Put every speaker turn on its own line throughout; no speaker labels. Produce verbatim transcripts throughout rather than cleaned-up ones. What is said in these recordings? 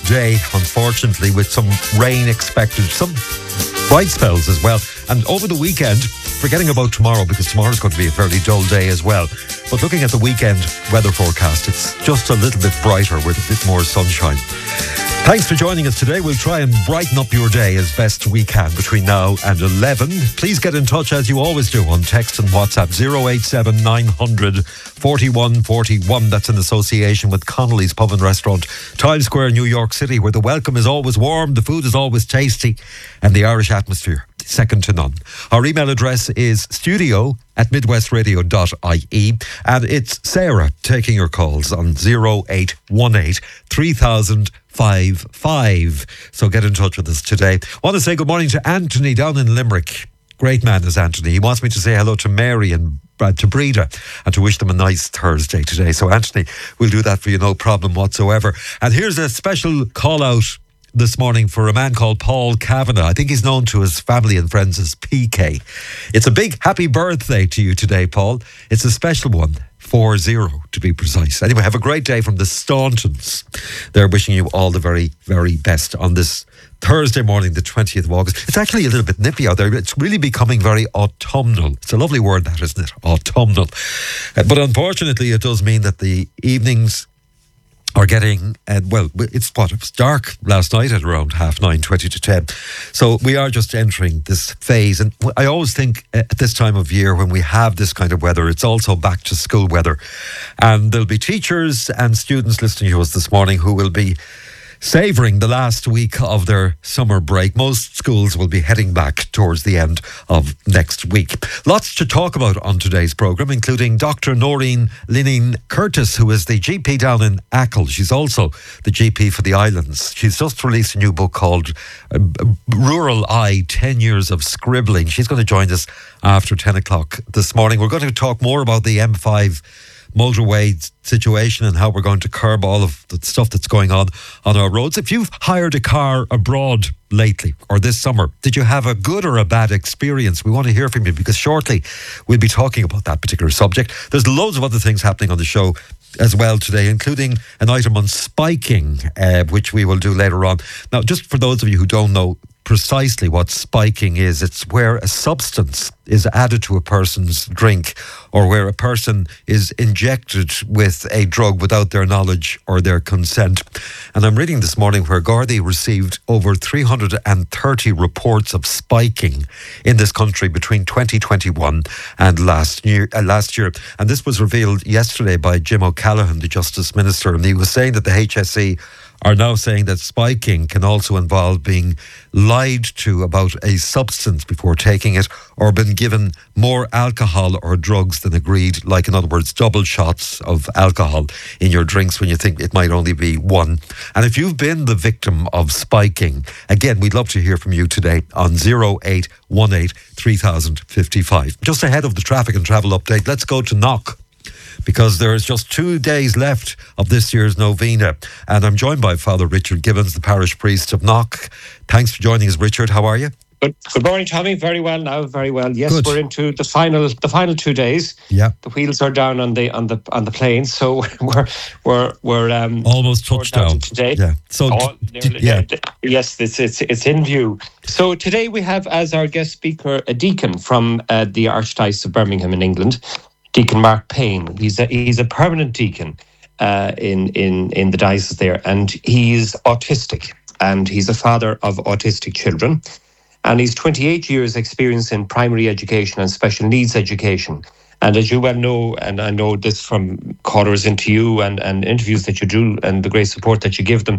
day, unfortunately, with some rain expected, some bright spells as well. And over the weekend, forgetting about tomorrow, because tomorrow's going to be a fairly dull day as well, but looking at the weekend weather forecast, it's just a little bit brighter with a bit more sunshine. Thanks for joining us today. We'll try and brighten up your day as best we can between now and eleven. Please get in touch as you always do on text and WhatsApp zero eight seven nine hundred forty-one forty-one. That's in association with Connolly's Pub and Restaurant, Times Square, New York City, where the welcome is always warm, the food is always tasty, and the Irish atmosphere second to none. Our email address is studio at midwestradio dot I E, and it's Sarah taking your calls on zero eight one eight three thousand five five. So get in touch with us today. I want to say good morning to Anthony down in Limerick. Great man is Anthony. He wants me to say hello to Mary and uh, to Breda and to wish them a nice Thursday today. So Anthony, we'll do that for you, no problem whatsoever. And here's a special call out this morning for a man called Paul Kavanagh. I think he's known to his family and friends as P K. It's a big happy birthday to you today, Paul. It's a special one. four zero to be precise. Anyway, have a great day from the Stauntons. They're wishing you all the very, very best on this Thursday morning, the twentieth of August. It's actually a little bit nippy out there. It's really becoming very autumnal. It's a lovely word, that, isn't it? Autumnal. Uh, but unfortunately, it does mean that the evenings are getting, uh, well, it's what, it was dark last night at around half nine, twenty to ten. So we are just entering this phase. And I always think at this time of year when we have this kind of weather, it's also back to school weather. And there'll be teachers and students listening to us this morning who will be savouring the last week of their summer break. Most schools will be heading back towards the end of next week. Lots to talk about on today's programme, including Doctor Noreen Lineen Curtis, who is the G P down in Achill. She's also the G P for the islands. She's just released a new book called uh, Rural Eye, ten years of Scribbling. She's going to join us after ten o'clock this morning. We're going to talk more about the M five motorway situation and how we're going to curb all of the stuff that's going on on our roads. If you've hired a car abroad lately or this summer, did you have a good or a bad experience? We want to hear from you, because shortly we'll be talking about that particular subject. There's loads of other things happening on the show as well today, including an item on spiking, uh, which we will do later on. Now, just for those of you who don't know precisely what spiking is, it's where a substance is added to a person's drink or where a person is injected with a drug without their knowledge or their consent. And I'm reading this morning where Gardaí received over three hundred thirty reports of spiking in this country between twenty twenty-one and last year. Uh, last year. And this was revealed yesterday by Jim O'Callaghan, the Justice Minister, and he was saying that the H S E are now saying that spiking can also involve being lied to about a substance before taking it, or been given more alcohol or drugs than agreed, like in other words, double shots of alcohol in your drinks when you think it might only be one. And if you've been the victim of spiking, again, we'd love to hear from you today on zero eight one eight three thousand fifty-five. Just ahead of the traffic and travel update, let's go to Knock, because there's just two days left of this year's novena. And I'm joined by Father Richard Gibbons, the parish priest of Knock. Thanks for joining us, Richard. How are you?
Good, good morning, Tommy. Very well now, very well. Yes,
Good.
We're into the final the final two days.
Yeah.
The wheels are down on the on the on the plane, so we're we're we're um
almost touchdown
today.
Yeah. So
oh,
d- yeah.
Yes, it's it's it's in view. So today we have as our guest speaker a deacon from uh, the Archdiocese of Birmingham in England, Deacon Mark Payne. He's a he's a permanent deacon uh, in in in the diocese there, and he's autistic, and he's a father of autistic children, and he's twenty-eight years experience in primary education and special needs education. And as you well know, and I know this from callers into you and, and interviews that you do and the great support that you give them,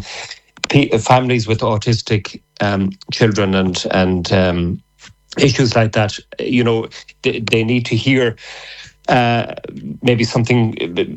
p- families with autistic um, children and and um, issues like that, you know, they, they need to hear Uh, maybe something,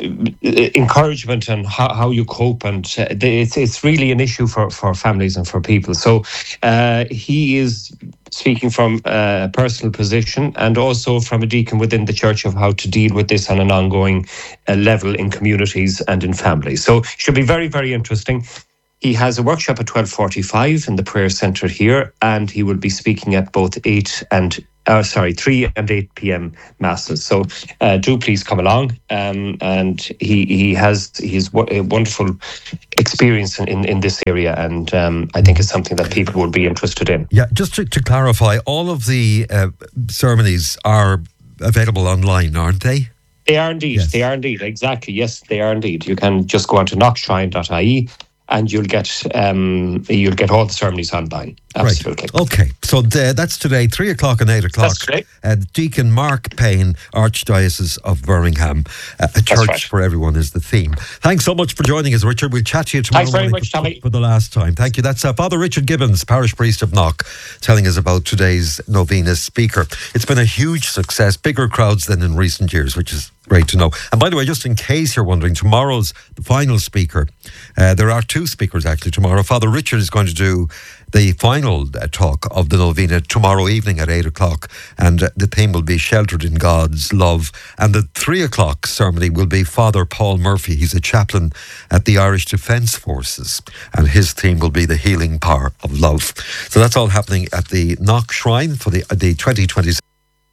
uh, encouragement and how, how you cope, and uh, it's it's really an issue for, for families and for people. So uh, he is speaking from a personal position and also from a deacon within the church of how to deal with this on an ongoing uh, level in communities and in families. So it should be very, very interesting. He has a workshop at twelve forty-five in the prayer centre here, and he will be speaking at both eight and Uh, sorry, three and eight p.m. masses. So uh, do please come along. Um, and he he has he's a wonderful experience in, in, in this area, and um, I think it's something that people would be interested in.
Yeah, just to, to clarify, all of the uh, ceremonies are available online, aren't they?
They are indeed. Yes. They are indeed. Exactly. Yes, they are indeed. You can just go on to knock shrine dot I E and you'll get um, you'll get all the ceremonies online. Absolutely.
Right. Okay. So the, that's today, three o'clock and eight o'clock.
That's today.
Uh, Deacon Mark Payne, Archdiocese of Birmingham. Uh, a church right. for everyone is the theme. Thanks so much for joining us, Richard. We'll chat to you tomorrow
Thanks very
morning
much, Tommy.
for the last time. Thank you. That's uh, Father Richard Gibbons, parish priest of Knock, telling us about today's novena speaker. It's been a huge success, bigger crowds than in recent years, which is great to know. And by the way, just in case you're wondering, tomorrow's the final speaker. Uh, there are two speakers actually tomorrow. Father Richard is going to do the final uh, talk of the novena tomorrow evening at eight o'clock, and uh, the theme will be Sheltered in God's Love. And the three o'clock ceremony will be Father Paul Murphy. He's a chaplain at the Irish Defence Forces, and his theme will be the healing power of love. So that's all happening at the Knock Shrine for the, uh, the twenty twenty-six.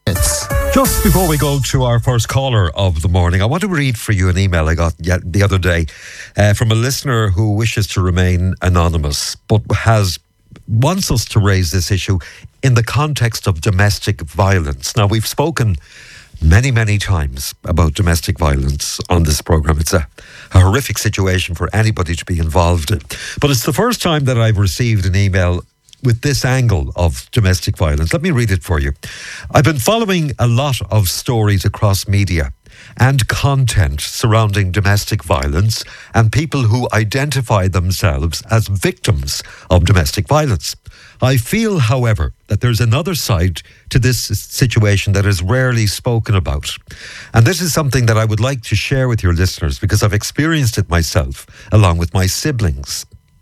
Just before we go to our first caller of the morning, I want to read for you an email I got yet the other day uh, from a listener who wishes to remain anonymous, but has wants us to raise this issue in the context of domestic violence. Now, we've spoken many, many times about domestic violence on this programme. It's a, a horrific situation for anybody to be involved in. But it's the first time that I've received an email with this angle of domestic violence. Let me read it for you. I've been following a lot of stories across media and content surrounding domestic violence and people who identify themselves as victims of domestic violence. I feel, however, that there's another side to this situation that is rarely spoken about. And this is something that I would like to share with your listeners because I've experienced it myself, along with my siblings.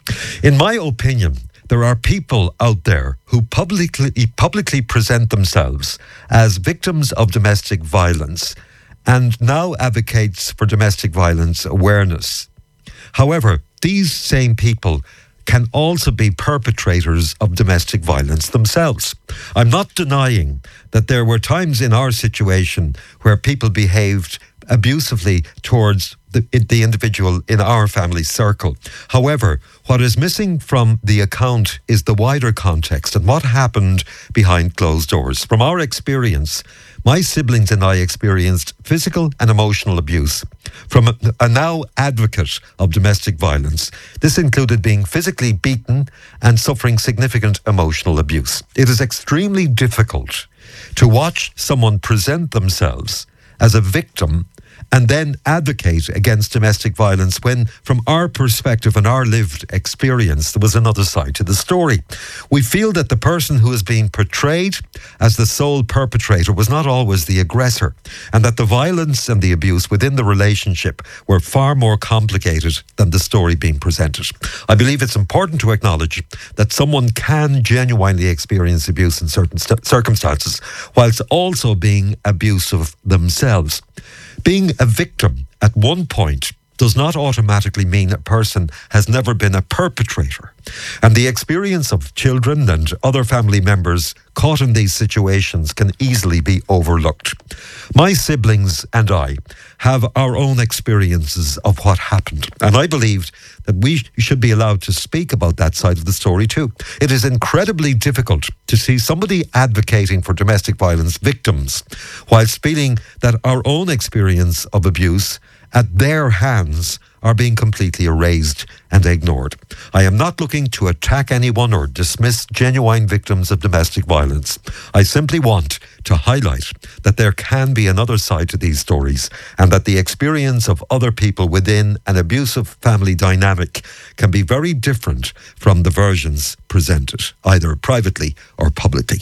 In my opinion, there are people out there who publicly publicly present themselves as victims of domestic violence and now advocates for domestic violence awareness. However, these same people can also be perpetrators of domestic violence themselves. I'm not denying that there were times in our situation where people behaved abusively towards the, the individual in our family circle. However, what is missing from the account is the wider context and what happened behind closed doors. From our experience, my siblings and I experienced physical and emotional abuse from a, a now advocate of domestic violence. This included being physically beaten and suffering significant emotional abuse. It is extremely difficult to watch someone present themselves as a victim and then advocate against domestic violence when, from our perspective and our lived experience, there was another side to the story. We feel that the person who is being portrayed as the sole perpetrator was not always the aggressor, and that the violence and the abuse within the relationship were far more complicated than the story being presented. I believe it's important to acknowledge that someone can genuinely experience abuse in certain st- circumstances, whilst also being abusive themselves. Being a victim at one point does not automatically mean a person has never been a perpetrator. And the experience of children and other family members caught in these situations can easily be overlooked. My siblings and I have our own experiences of what happened, and I believed that we should be allowed to speak about that side of the story too. It is incredibly difficult to see somebody advocating for domestic violence victims whilst feeling that our own experience of abuse at their hands are being completely erased and ignored. I am not looking to attack anyone or dismiss genuine victims of domestic violence. I simply want to highlight that there can be another side to these stories and that the experience of other people within an abusive family dynamic can be very different from the versions presented, either privately or publicly.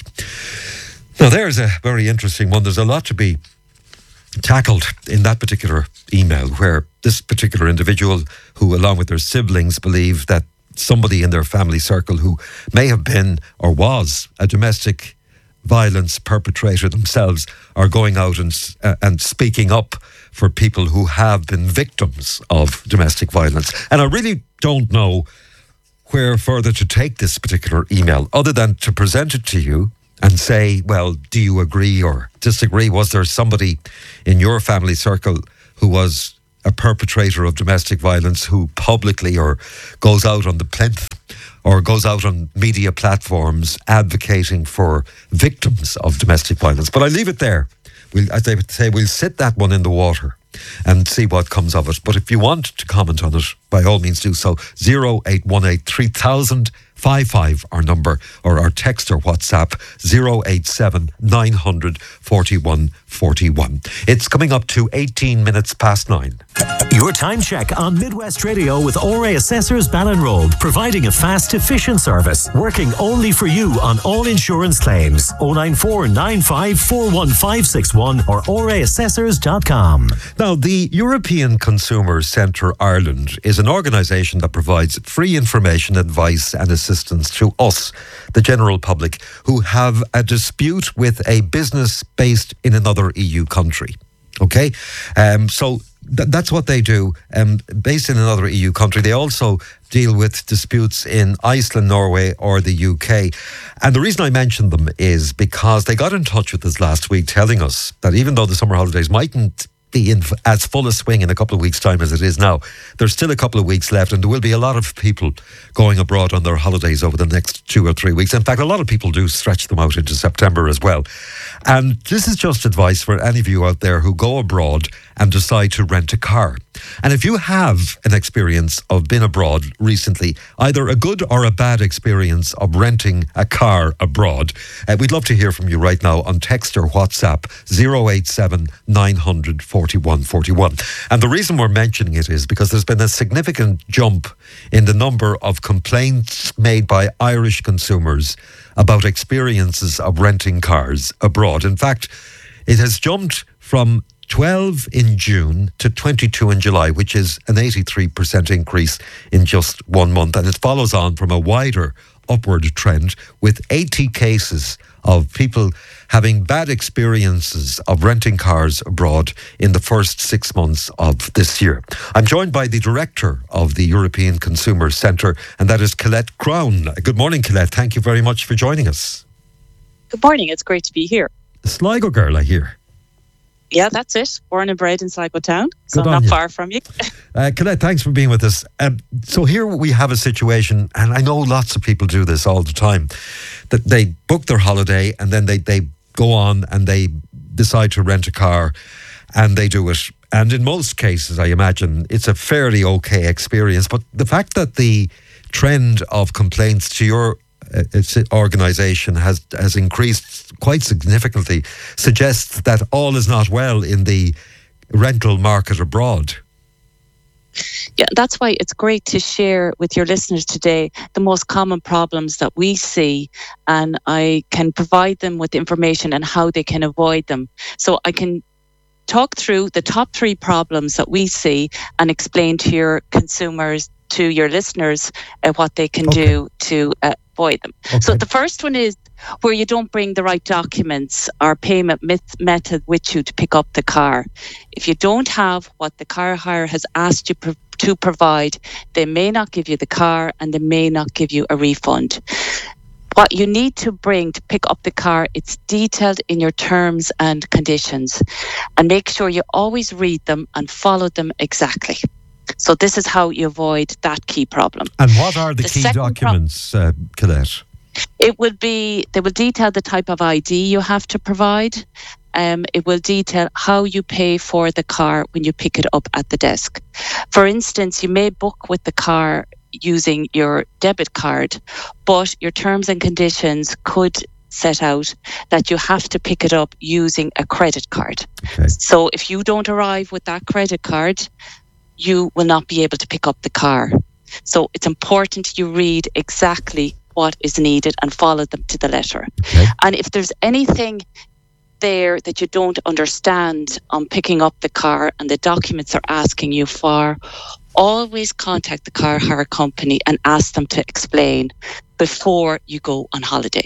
Now, there's a very interesting one. There's a lot to be tackled in that particular email, where this particular individual, who along with their siblings believe that somebody in their family circle who may have been or was a domestic violence perpetrator themselves are going out and uh, and speaking up for people who have been victims of domestic violence. And I really don't know where further to take this particular email other than to present it to you and say, well, do you agree or disagree? Was there somebody in your family circle who was a perpetrator of domestic violence who publicly or goes out on the plinth or goes out on media platforms advocating for victims of domestic violence? But I leave it there. We'll, as I would say, we'll sit that one in the water and see what comes of it. But if you want to comment on it, by all means do so. zero eight one eight three thousand fifty-five, our number, or our text or WhatsApp, zero eight seven nine hundred forty-one forty-one. It's coming up to eighteen minutes past nine.
Your time check on Midwest Radio with O R A Assessors Ballinroad, providing a fast, efficient service, working only for you on all insurance claims. oh nine four nine five four one five six one or O R A assessors dot com.
Now, the European Consumer Centre Ireland is an organisation that provides free information, advice and assistance to us, the general public, who have a dispute with a business based in another E U country. Okay? Um, so th- that's what they do, um, based in another E U country. They also deal with disputes in Iceland, Norway or the U K. And the reason I mention them is because they got in touch with us last week telling us that even though the summer holidays mightn't be in as full a swing in a couple of weeks' time as it is now, there's still a couple of weeks left, and there will be a lot of people going abroad on their holidays over the next two or three weeks. In fact, a lot of people do stretch them out into September as well. And this is just advice for any of you out there who go abroad and decide to rent a car. And if you have an experience of being abroad recently, either a good or a bad experience of renting a car abroad, uh, we'd love to hear from you right now on text or WhatsApp zero eight seven nine hundred forty-one forty-one. And the reason we're mentioning it is because there's been a significant jump in the number of complaints made by Irish consumers about experiences of renting cars abroad. In fact, it has jumped from twelve in June to twenty-two in July, which is an eighty-three percent increase in just one month. And it follows on from a wider upward trend with eighty cases of people having bad experiences of renting cars abroad in the first six months of this year. I'm joined by the director of the European Consumer Centre, and that is Colette Crown. Good morning, Colette. Thank you very much for joining us.
Good morning. It's great to be here.
A Sligo girl, I hear.
Yeah, that's it. Born and bred in Sligo town, so
Good
I'm not
on you.
far from you.
Uh, Colette, thanks for being with us. Um, so here we have a situation, and I know lots of people do this all the time, that they book their holiday and then they, they go on and they decide to rent a car and they do it. And in most cases, I imagine, it's a fairly okay experience. But the fact that the trend of complaints to your uh, organisation has, has increased quite significantly suggests that all is not well in the rental market abroad.
Yeah, that's why it's great to share with your listeners today the most common problems that we see, and I can provide them with information and how they can avoid them. So I can talk through the top three problems that we see and explain to your consumers, to your listeners, uh, what they can
Okay.
do to uh, avoid them.
Okay.
So the first one is where you don't bring the right documents or payment met- method with you to pick up the car. If you don't have what the car hire has asked you pro- to provide, they may not give you the car and they may not give you a refund. What you need to bring to pick up the car, it's detailed in your terms and conditions, and make sure you always read them and follow them exactly. So this is how you avoid that key problem.
And what are the,
The
key
second pro-
documents, uh, Colette?
It will be, they will detail the type of I D you have to provide. Um, it will detail how you pay for the car when you pick it up at the desk. For instance, you may book with the car using your debit card, but your terms and conditions could set out that you have to pick it up using a credit card.
Okay.
So if you don't arrive with that credit card, you will not be able to pick up the car. So it's important you read exactly what is needed and follow them to the letter.
Okay.
And if there's anything there that you don't understand on picking up the car and the documents they're asking you for, always contact the car hire company and ask them to explain before you go on holiday.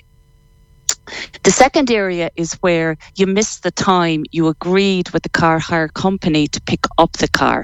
The second area is where you miss the time you agreed with the car hire company to pick up the car.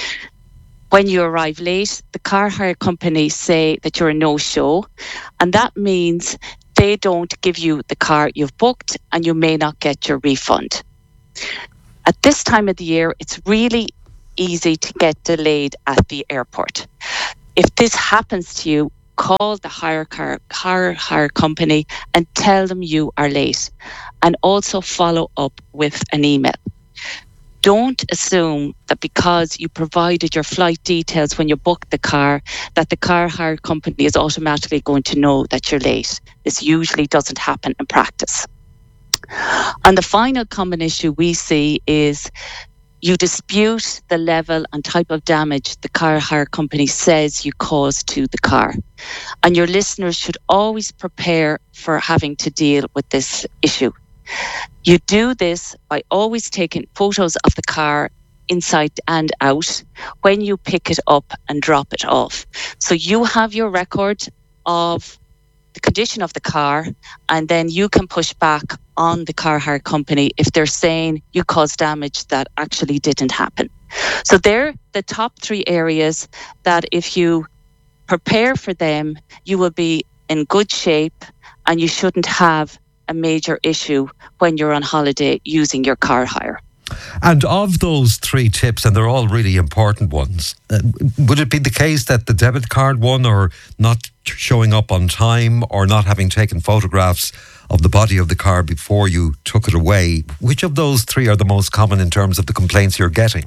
When you arrive late, the car hire company say that you're a no-show, and that means they don't give you the car you've booked, and you may not get your refund. At this time of the year, it's really easy to get delayed at the airport. If this happens to you, call the hire car, car hire company and tell them you are late, and also follow up with an email. Don't assume that because you provided your flight details when you booked the car, that the car hire company is automatically going to know that you're late. This usually doesn't happen in practice. And the final common issue we see is you dispute the level and type of damage the car hire company says you caused to the car. And your listeners should always prepare for having to deal with this issue. You do this by always taking photos of the car inside and out when you pick it up and drop it off. So you have your record of the condition of the car, and then you can push back on the car hire company if they're saying you caused damage that actually didn't happen. So they're the top three areas that if you prepare for them, you will be in good shape and you shouldn't have a major issue when you're on holiday using your car hire.
And of those three tips, and they're all really important ones, uh, would it be the case that the debit card one, or not showing up on time, or not having taken photographs of the body of the car before you took it away, which of those three are the most common in terms of the complaints you're getting?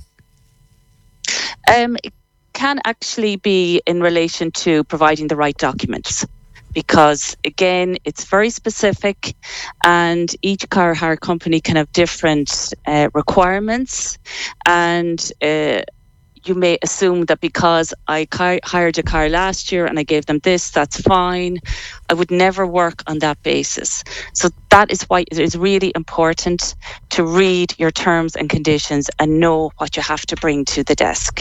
Um, it can actually be in relation to providing the right documents. Because, again, it's very specific, and each car hire company can have different uh, requirements. And uh, you may assume that because I car- hired a car last year and I gave them this, that's fine. I would never work on that basis. So that is why it is really important to read your terms and conditions and know what you have to bring to the desk.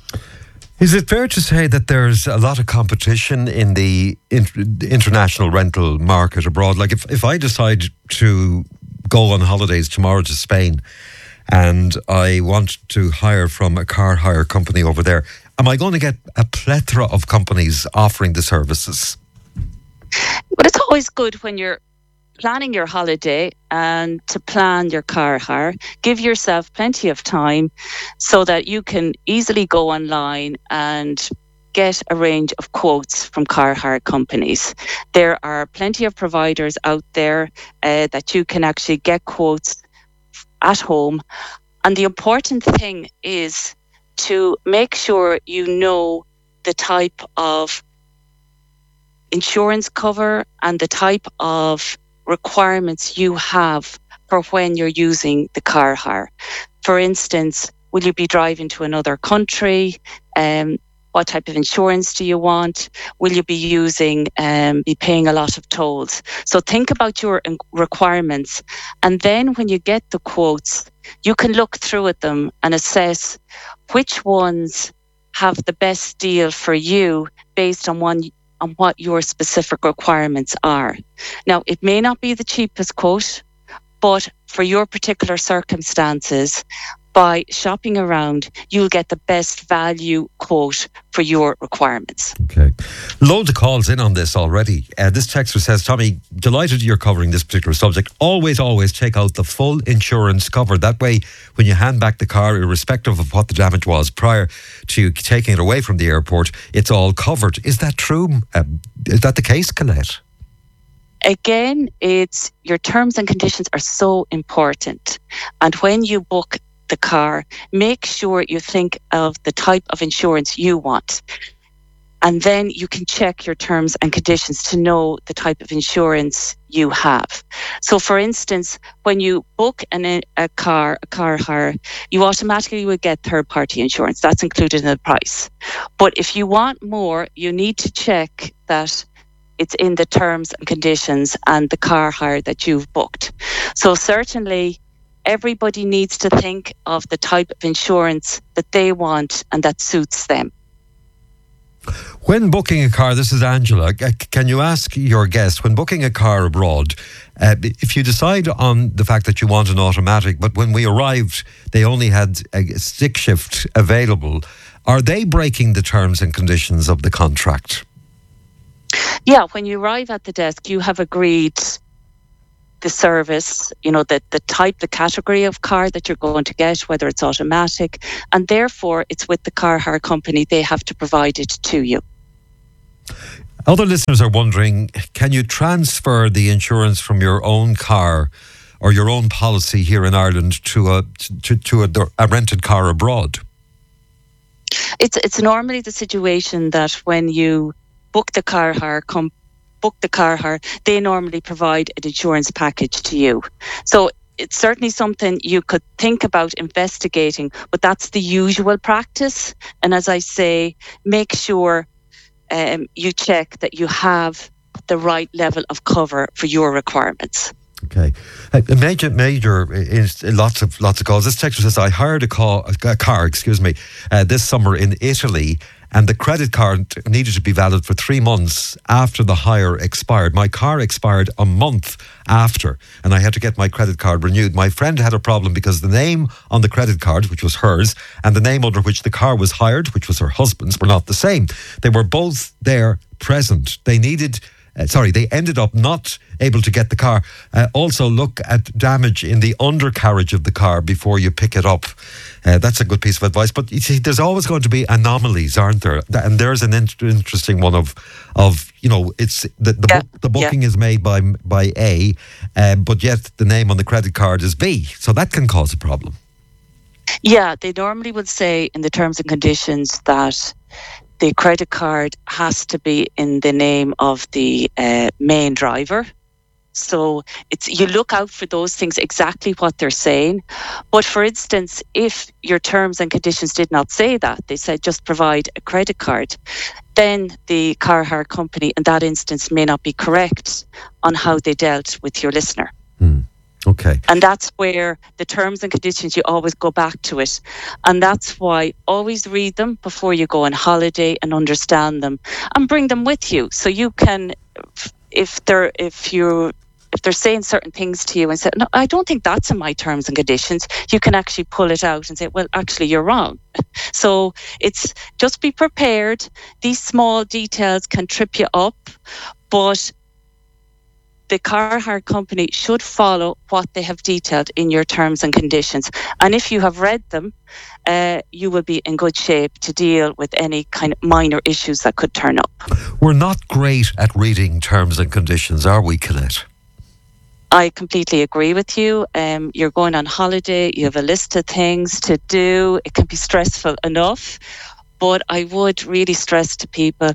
Is it fair to say that there's a lot of competition in the inter- international rental market abroad? Like if, if I decide to go on holidays tomorrow to Spain and I want to hire from a car hire company over there, am I going to get a plethora of companies offering the services?
But it's always good when you're planning your holiday and to plan your car hire. Give yourself plenty of time so that you can easily go online and get a range of quotes from car hire companies. There are plenty of providers out there uh, that you can actually get quotes at home. And the important thing is to make sure you know the type of insurance cover and the type of requirements you have for when you're using the car hire. For instance, will you be driving to another country? Um, what type of insurance do you want? Will you be using, um, be paying a lot of tolls? So think about your requirements. And then when you get the quotes, you can look through at them and assess which ones have the best deal for you based on one on what your specific requirements are. Now, it may not be the cheapest quote, but for your particular circumstances, by shopping around, you'll get the best value quote for your requirements.
Okay. Loads of calls in on this already. Uh, this texter says, Tommy, delighted you're covering this particular subject. Always, always take out the full insurance cover. That way, when you hand back the car, irrespective of what the damage was prior to taking it away from the airport, it's all covered. Is that true? Uh, is that the case, Colette?
Again, it's your terms and conditions are so important. And when you book the car, make sure you think of the type of insurance you want. And then you can check your terms and conditions to know the type of insurance you have. So for instance, when you book an, a car, a car hire, you automatically will get third party insurance. That's included in the price. But if you want more, you need to check that it's in the terms and conditions and the car hire that you've booked. So certainly everybody needs to think of the type of insurance that they want and that suits them.
When booking a car, this is Angela, can you ask your guest, when booking a car abroad, uh, if you decide on the fact that you want an automatic, but when we arrived, they only had a stick shift available, are they breaking the terms and conditions of the contract?
Yeah, when you arrive at the desk, you have agreed the service, you know, the, the type, the category of car that you're going to get, whether it's automatic, and therefore it's with the car hire company. They have to provide it to you.
Other listeners are wondering, can you transfer the insurance from your own car or your own policy here in Ireland to a to, to a, a rented car abroad?
It's it's normally the situation that when you book the car hire com- book the car hire, they normally provide an insurance package to you. So it's certainly something you could think about investigating, but that's the usual practice. And as I say, make sure um, you check that you have the right level of cover for your requirements.
Okay, a major, major is lots of lots of calls. This texter says, I hired a car, a car, excuse me, uh, this summer in Italy, and the credit card needed to be valid for three months after the hire expired. My car expired a month after, and I had to get my credit card renewed. My friend had a problem because the name on the credit card, which was hers, and the name under which the car was hired, which was her husband's, were not the same. They were both there present. They needed... Uh, sorry, they ended up not able to get the car. Uh, also, look at damage in the undercarriage of the car before you pick it up. Uh, that's a good piece of advice. But you see, there's always going to be anomalies, aren't there? And there's an in- interesting one of, of you know, it's the the,
yeah,
bu- the booking
yeah.
is made by by A, uh, but yet the name on the credit card is B. So that can cause a problem.
Yeah, they normally would say in the terms and conditions that the credit card has to be in the name of the uh, main driver. So it's you look out for those things, exactly what they're saying. But for instance, if your terms and conditions did not say that, they said just provide a credit card, then the car hire company in that instance may not be correct on how they dealt with your listener.
Hmm. Okay.
And that's where the terms and conditions, you always go back to it. And that's why always read them before you go on holiday and understand them and bring them with you. So you can, if they're, if you if they're saying certain things to you and say, no, I don't think that's in my terms and conditions, you can actually pull it out and say, well, actually, you're wrong. So it's just be prepared. These small details can trip you up, but the car hire company should follow what they have detailed in your terms and conditions. And if you have read them, uh, you will be in good shape to deal with any kind of minor issues that could turn up.
We're not great at reading terms and conditions, are we, Colette?
I completely agree with you. Um, you're going on holiday, you have a list of things to do. It can be stressful enough. But I would really stress to people,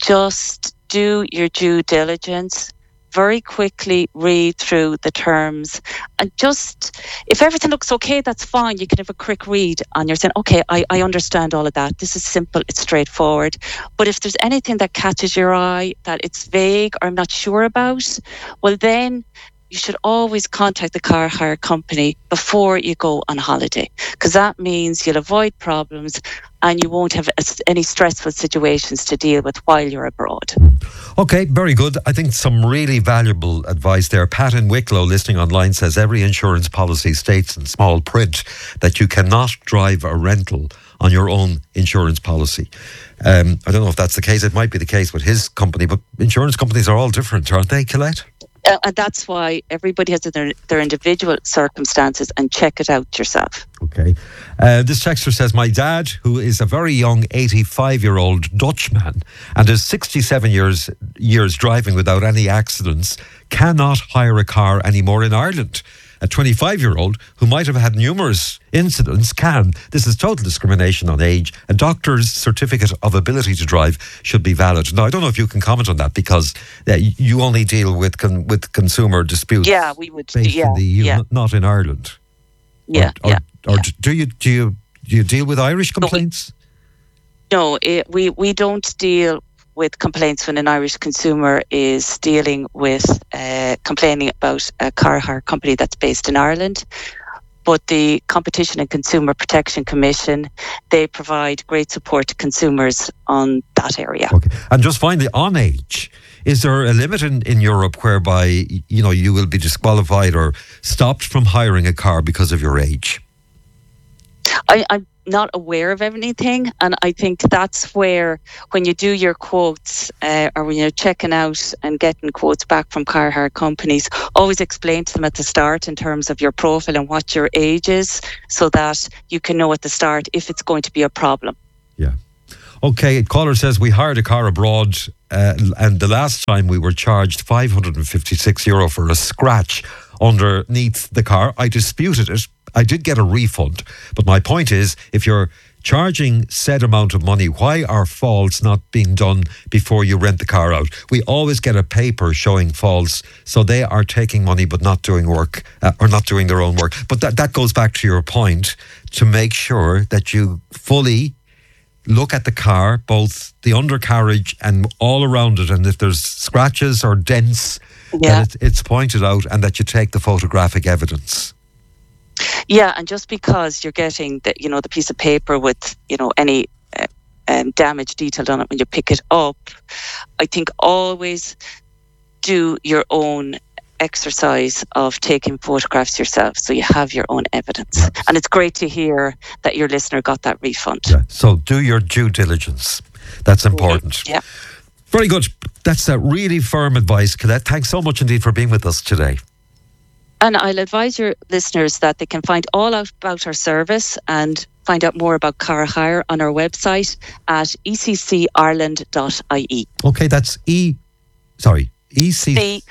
just do your due diligence. Very quickly read through the terms and just, if everything looks okay, that's fine. You can have a quick read and you're saying, okay, I, I understand all of that. This is simple, it's straightforward. But if there's anything that catches your eye, that it's vague or I'm not sure about, well then you should always contact the car hire company before you go on holiday, because that means you'll avoid problems and you won't have any stressful situations to deal with while you're abroad.
Okay, very good. I think some really valuable advice there. Pat in Wicklow, listening online, says every insurance policy states in small print that you cannot drive a rental on your own insurance policy. Um, I don't know if that's the case. It might be the case with his company, but insurance companies are all different, aren't they, Colette?
Uh, and that's why everybody has their, their individual circumstances, and check it out yourself.
Okay. Uh, this texter says, my dad, who is a very young eighty-five-year-old Dutchman and is sixty-seven years years driving without any accidents, cannot hire a car anymore in Ireland. A twenty-five-year-old who might have had numerous incidents can. This is total discrimination on age. A doctor's certificate of ability to drive should be valid. Now, I don't know if you can comment on that, because uh, you only deal with con- with consumer disputes.
Yeah, we would.
Based
Yeah,
in the E U,
yeah.
not, not in Ireland.
Yeah,
or,
yeah.
Or
yeah.
do you do you do you deal with Irish complaints?
No, it, we we don't deal with complaints when an Irish consumer is dealing with uh, complaining about a car hire company that's based in Ireland. But the Competition and Consumer Protection Commission, they provide great support to consumers on that area.
Okay. And just finally, on age, is there a limit in, in Europe whereby, you know, you will be disqualified or stopped from hiring a car because of your age?
I, I'm not aware of anything. And I think that's where, when you do your quotes uh, or when you're checking out and getting quotes back from car hire companies, always explain to them at the start in terms of your profile and what your age is, so that you can know at the start if it's going to be a problem.
Yeah. Okay, caller says, we hired a car abroad uh, and the last time we were charged five hundred fifty-six euro for a scratch underneath the car. I disputed it. I did get a refund. But my point is, if you're charging said amount of money, why are faults not being done before you rent the car out? We always get a paper showing faults, so they are taking money but not doing work, uh, or not doing their own work. But that, that goes back to your point, to make sure that you fully look at the car, both the undercarriage and all around it, and if there's scratches or dents,
yeah.
that it, it's pointed out, and that you take the photographic evidence.
Yeah, and just because you're getting the, you know, the piece of paper with, you know, any uh, um, damage detailed on it when you pick it up, I think always do your own exercise of taking photographs yourself, so you have your own evidence. Yes. And it's great to hear that your listener got that refund.
Yeah. So do your due diligence. That's important.
Yeah.
Very good. That's uh, really firm advice, Colette. Thanks so much indeed for being with us today.
And I'll advise your listeners that they can find all out about our service and find out more about car hire on our website at e c c ireland dot i e.
Okay, that's E... Sorry, E C...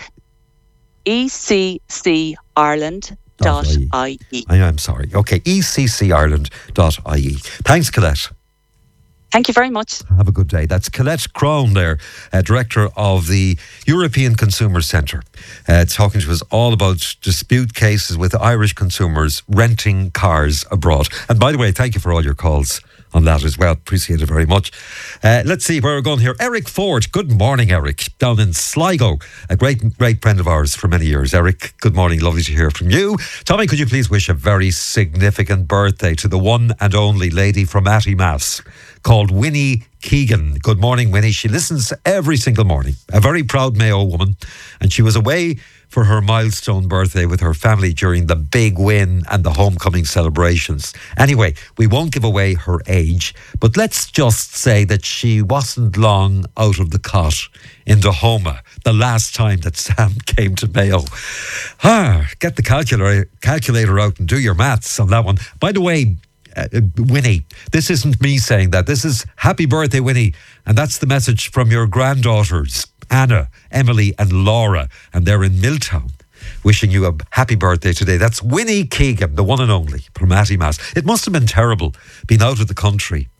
e c c ireland dot i e.
I am sorry. Okay, e c c ireland dot i e. Thanks, Colette.
Thank you very much.
Have a good day. That's Colette Crone there, uh, Director of the European Consumer Centre, uh, talking to us all about dispute cases with Irish consumers renting cars abroad. And by the way, thank you for all your calls on that as well. Appreciate it very much. Uh, let's see where we're going here. Eric Ford. Good morning, Eric. Down in Sligo. A great, great friend of ours for many years. Eric, good morning. Lovely to hear from you. Tommy, could you please wish a very significant birthday to the one and only lady from Attymass called Winnie Keegan. Good morning, Winnie. She listens every single morning. A very proud Mayo woman. And she was away for her milestone birthday with her family during the big win and the homecoming celebrations. Anyway, we won't give away her age, but let's just say that she wasn't long out of the cot in Dahoma the last time that Sam came to Mayo. Ah, get the calculator, calculator out and do your maths on that one. By the way, Uh, Winnie, this isn't me saying that. This is happy birthday, Winnie. And that's the message from your granddaughters, Anna, Emily and Laura. And they're in Milltown, wishing you a happy birthday today. That's Winnie Keegan, the one and only from Attymass. It must have been terrible being out of the country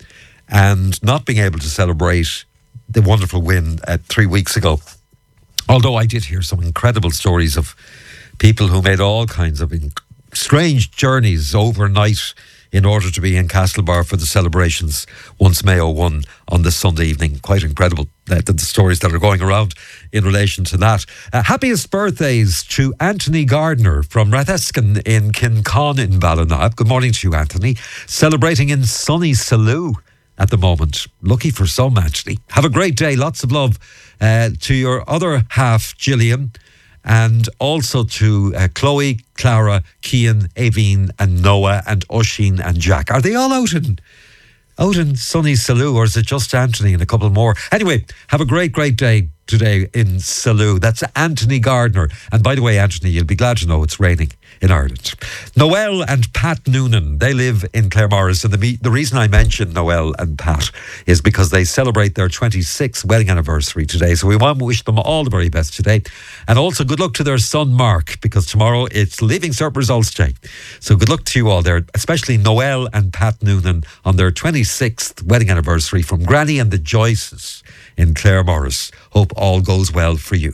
and not being able to celebrate the wonderful win uh, three weeks ago. Although I did hear some incredible stories of people who made all kinds of in- strange journeys overnight in order to be in Castlebar for the celebrations once Mayo won on this Sunday evening. Quite incredible, uh, the, the stories that are going around in relation to that. Uh, happiest birthdays to Anthony Gardner from Rathescan in Kincon in Ballina. Good morning to you, Anthony. Celebrating in sunny Salou at the moment. Lucky for some, Anthony. Have a great day. Lots of love uh, to your other half, Gillian. And also to uh, Chloe, Clara, Cian, Aveen and Noah and Oisin and Jack. Are they all out in out in sunny Salou, or is it just Anthony and a couple more? Anyway, have a great, great day today in Salou. That's Anthony Gardner. And by the way, Anthony, you'll be glad to know it's raining in Ireland. Noel and Pat Noonan, they live in Claremorris. And the, the reason I mention Noel and Pat is because they celebrate their twenty-sixth wedding anniversary today. So we want to wish them all the very best today. And also good luck to their son, Mark, because tomorrow it's Leaving Cert Results Day. So good luck to you all there, especially Noel and Pat Noonan on their twenty-sixth wedding anniversary from Granny and the Joyces in Claremorris. Hope all goes well for you.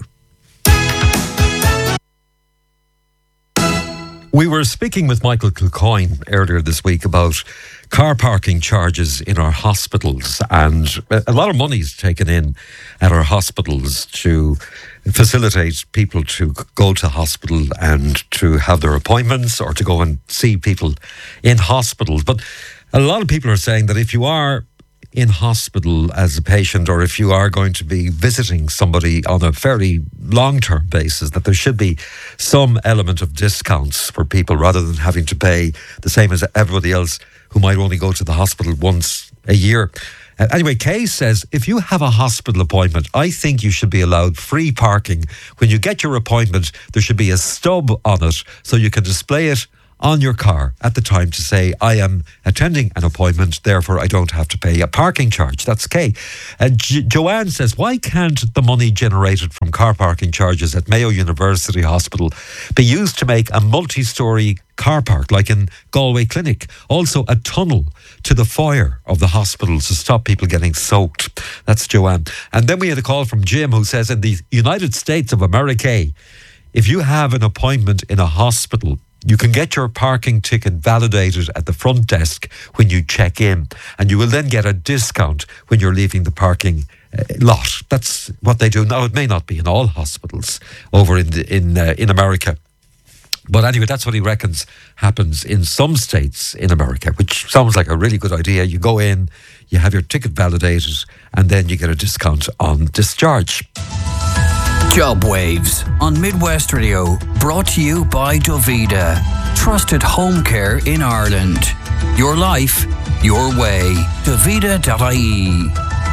We were speaking with Michael Kilcoyne earlier this week about car parking charges in our hospitals, and a lot of money is taken in at our hospitals to facilitate people to go to hospital and to have their appointments or to go and see people in hospitals. But a lot of people are saying that if you are in hospital as a patient, or if you are going to be visiting somebody on a fairly long-term basis, that there should be some element of discounts for people rather than having to pay the same as everybody else who might only go to the hospital once a year. Uh, anyway, Kay says, if you have a hospital appointment, I think you should be allowed free parking. When you get your appointment, there should be a stub on it so you can display it on your car at the time to say, I am attending an appointment, therefore I don't have to pay a parking charge. That's Kay. Uh, J- Joanne says, why can't the money generated from car parking charges at Mayo University Hospital be used to make a multi-storey car park like in Galway Clinic? Also a tunnel to the foyer of the hospital to stop people getting soaked. That's Joanne. And then we had a call from Jim who says, in the United States of America, if you have an appointment in a hospital, you can get your parking ticket validated at the front desk when you check in, and you will then get a discount when you're leaving the parking uh, lot. That's what they do now. It may not be in all hospitals over in the, in uh, in America. But anyway, that's what he reckons happens in some states in America, which sounds like a really good idea. You go in, you have your ticket validated, and then you get a discount on discharge.
Job Waves on Midwest Radio, brought to you by Dovida, trusted home care in Ireland. Your life, your way. Dovida dot I E.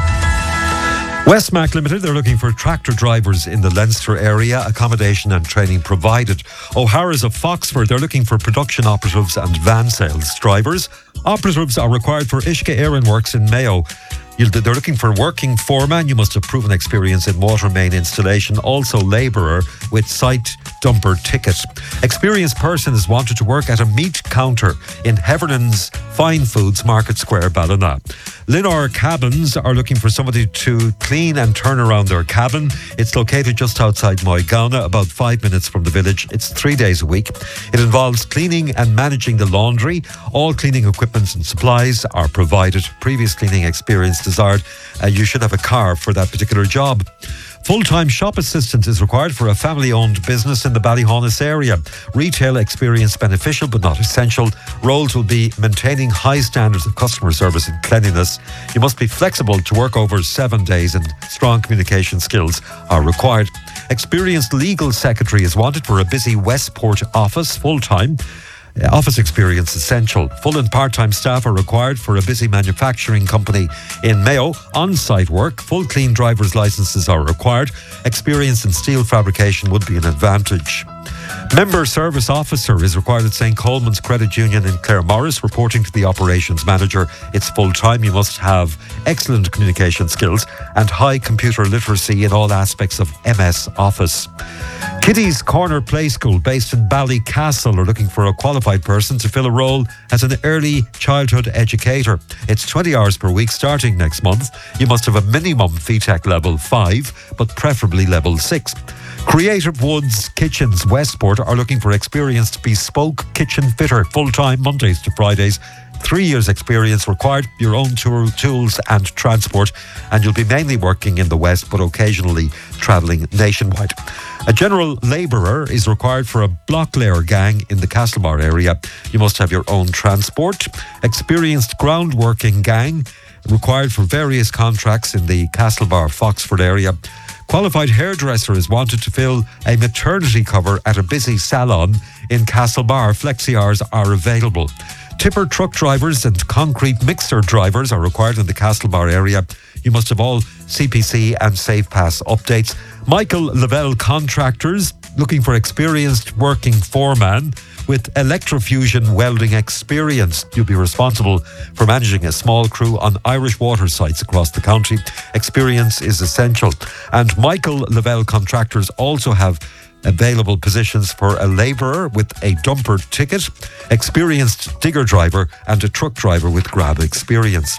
Westmac Limited, they're looking for tractor drivers in the Leinster area, accommodation and training provided. O'Hara's of Foxford, they're looking for production operatives and van sales drivers. Operatives are required for Ishka Éireann Works in Mayo. They're looking for working foreman. You must have proven experience in water main installation. Also labourer with site dumper ticket. Experienced person is wanted to work at a meat counter in Hevernan's Fine Foods Market Square, Ballina. Linor Cabins are looking for somebody to clean and turn around their cabin. It's located just outside Moygauna, about five minutes from the village. It's three days a week. It involves cleaning and managing the laundry. All cleaning equipment and supplies are provided. Previous cleaning experience desired. Uh, you should have a car for that particular job. Full-time shop assistant is required for a family-owned business in the Ballyhaunis area. Retail experience beneficial but not essential. Roles will be maintaining high standards of customer service and cleanliness. You must be flexible to work over seven days and strong communication skills are required. Experienced legal secretary is wanted for a busy Westport office full-time. Office experience essential. Full and part-time staff are required for a busy manufacturing company in Mayo. On-site work, full clean driver's licenses are required. Experience in steel fabrication would be an advantage. Member Service Officer is required at Saint Coleman's Credit Union in Claremorris, reporting to the Operations Manager. It's full-time. You must have excellent communication skills and high computer literacy in all aspects of M S Office. Kitty's Corner Play School, based in Ballycastle, are looking for a qualified person to fill a role as an early childhood educator. It's twenty hours per week starting next month. You must have a minimum F E T E C level five, but preferably level six. Creative Woods Kitchens Westport are looking for experienced bespoke kitchen fitter, full-time Mondays to Fridays. Three years experience required, your own tool, tools and transport, and you'll be mainly working in the West but occasionally travelling nationwide. A general labourer is required for a block layer gang in the Castlebar area. You must have your own transport. Experienced ground working gang required for various contracts in the Castlebar Foxford area. Qualified hairdresser is wanted to fill a maternity cover at a busy salon in Castlebar. Flexi hours are available. Tipper truck drivers and concrete mixer drivers are required in the Castlebar area. You must have all C P C and Safe Pass updates. Michael Lavelle Contractors, looking for experienced working foreman with electrofusion welding experience. You'll be responsible for managing a small crew on Irish water sites across the county. Experience is essential. And Michael Lavelle Contractors also have available positions for a labourer with a dumper ticket, experienced digger driver and a truck driver with grab experience.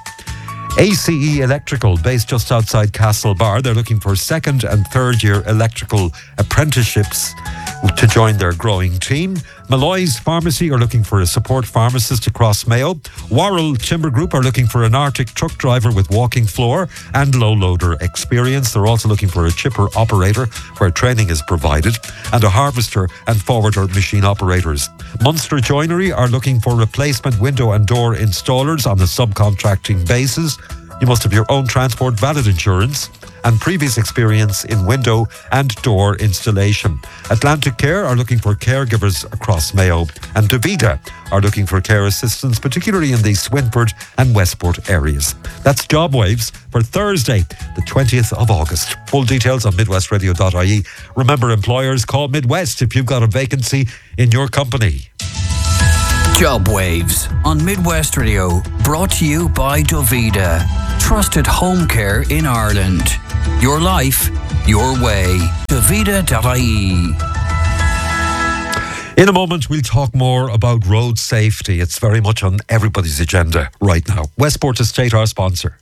A C E Electrical, based just outside Castlebar, they're looking for second and third year electrical apprenticeships to join their growing team. Malloy's Pharmacy are looking for a support pharmacist across Mayo. Worrell Timber Group are looking for an Arctic truck driver with walking floor and low loader experience. They're also looking for a chipper operator where training is provided, and a harvester and forwarder machine operators. Munster Joinery are looking for replacement window and door installers on a subcontracting basis. You must have your own transport, valid insurance and previous experience in window and door installation. Atlantic Care are looking for caregivers across Mayo, and Davida are looking for care assistants, particularly in the Swinford and Westport areas. That's JobWaves for Thursday, the twentieth of August. Full details on midwest radio dot I E. Remember, employers, call Midwest if you've got a vacancy in your company.
JobWaves on Midwest Radio, brought to you by Davida. Trusted home care in Ireland. Your life, your way. Davida dot I E.
In a moment, we'll talk more about road safety. It's very much on everybody's agenda right now. Westport Estate, our sponsor.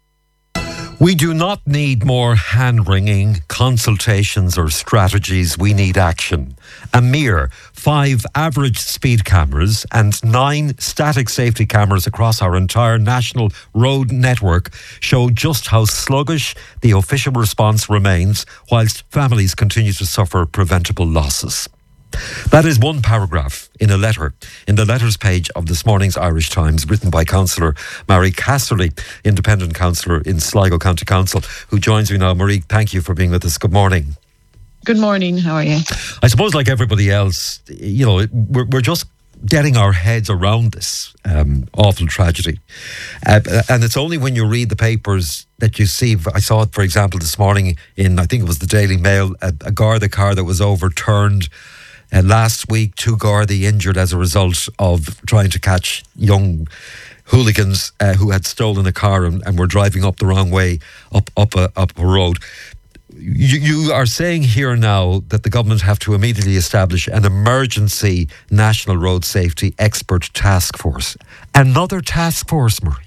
We do not need more hand-wringing consultations or strategies. We need action. A mere five average speed cameras and nine static safety cameras across our entire national road network show just how sluggish the official response remains, whilst families continue to suffer preventable losses. That is one paragraph in a letter, in the letters page of this morning's Irish Times, written by Councillor Marie Casserly, independent councillor in Sligo County Council, who joins me now. Marie, thank you for being with us. Good morning.
Good morning. How are you?
I suppose, like everybody else, you know, we're, we're just getting our heads around this um, awful tragedy. Uh, and it's only when you read the papers that you see. I saw it, for example, this morning in, I think it was the Daily Mail, a, a Garda car that was overturned. Uh, last week, two Gardaí injured as a result of trying to catch young hooligans uh, who had stolen a car and, and were driving up the wrong way up up a, up a road. You, you are saying here now that the government have to immediately establish an emergency national road safety expert task force. Another task force, Marie?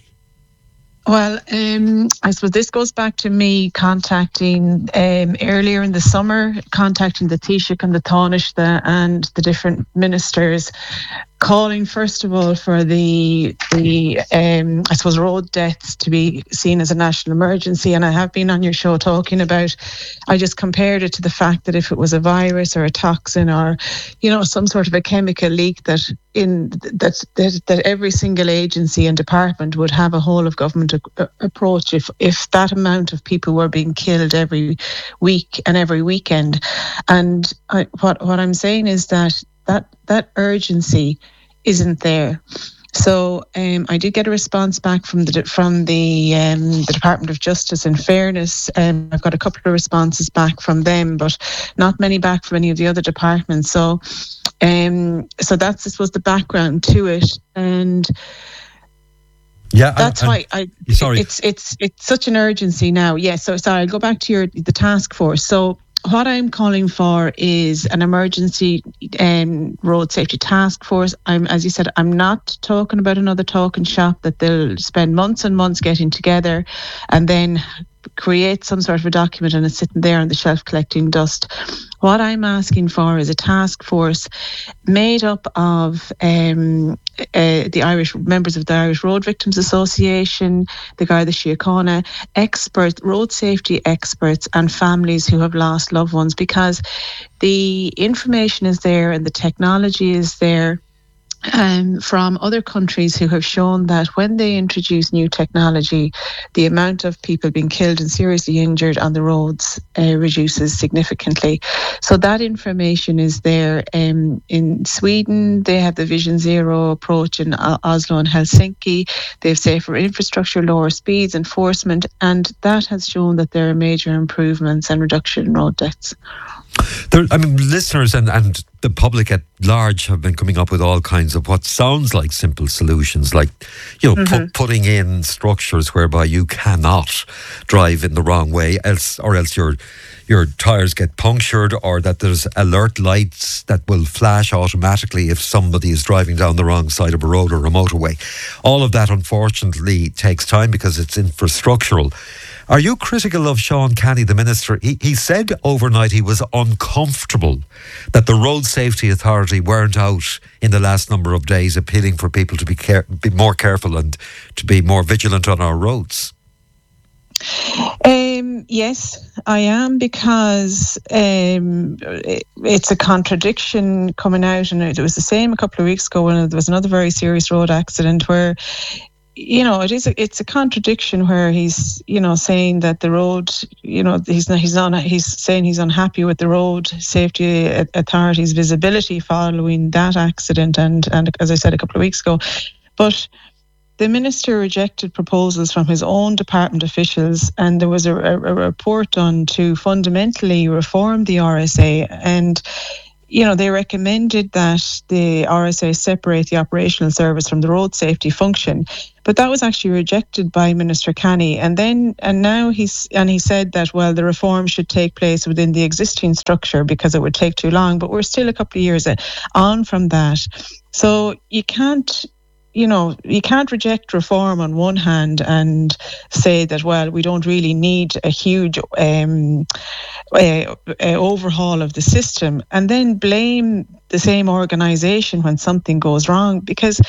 Well, um, I suppose this goes back to me contacting um, earlier in the summer, contacting the Taoiseach and the Taoiseach and the different ministers, calling first of all for the the um, I suppose road deaths to be seen as a national emergency. And I have been on your show talking about, I just compared it to the fact that if it was a virus or a toxin or, you know, some sort of a chemical leak, that in that that, that every single agency and department would have a whole of government a, approach if if that amount of people were being killed every week and every weekend. And I, what what I'm saying is that that that urgency isn't there. So um, I did get a response back from the from the um, the Department of Justice. In fairness, um, I've got a couple of responses back from them, but not many back from any of the other departments. So, um, so that's I suppose the background to it, and
yeah,
that's
and,
why I.
Sorry,
it's it's it's such an urgency now. Yeah. So sorry, I'll go back to your the task force. So what I'm calling for is an emergency um, road safety task force. I'm, as you said, I'm not talking about another talking shop that they'll spend months and months getting together and then create some sort of a document and it's sitting there on the shelf collecting dust. What I'm asking for is a task force made up of um, uh, the Irish members of the Irish Road Victims Association, the Garda Síochána, experts, road safety experts, and families who have lost loved ones, because the information is there and the technology is there. Um, from other countries who have shown that when they introduce new technology, the amount of people being killed and seriously injured on the roads uh, reduces significantly. So that information is there. Um, in Sweden, they have the Vision Zero approach. In Oslo and Helsinki, they have safer infrastructure, lower speeds, enforcement, and that has shown that there are major improvements and reduction in road deaths.
There, I mean, listeners and, and the public at large have been coming up with all kinds of what sounds like simple solutions, like, you know, mm-hmm. pu- putting in structures whereby you cannot drive in the wrong way, else or else your your tyres get punctured, or that there's alert lights that will flash automatically if somebody is driving down the wrong side of a road or a motorway. All of that, unfortunately, takes time because it's infrastructural. Are you critical of Sean Canny, the minister? He, he said overnight he was uncomfortable that the Road Safety Authority weren't out in the last number of days appealing for people to be, care, be more careful and to be more vigilant on our roads.
Um, yes, I am, because um, it, it's a contradiction coming out, and it was the same a couple of weeks ago when there was another very serious road accident where you know, it is a, it's a contradiction where he's, you know, saying that the road, you know, he's not, he's not, he's saying he's unhappy with the road safety authorities' visibility following that accident, and and as I said a couple of weeks ago, but the minister rejected proposals from his own department officials, and there was a, a, a report done to fundamentally reform the R S A. And, you know, they recommended that the R S A separate the operational service from the road safety function. But that was actually rejected by Minister Canny. And then, and now he's, and he said that, well, the reform should take place within the existing structure because it would take too long. But we're still a couple of years on from that. So you can't, you know, you can't reject reform on one hand and say that, well, we don't really need a huge um, uh, uh, overhaul of the system, and then blame the same organisation when something goes wrong, because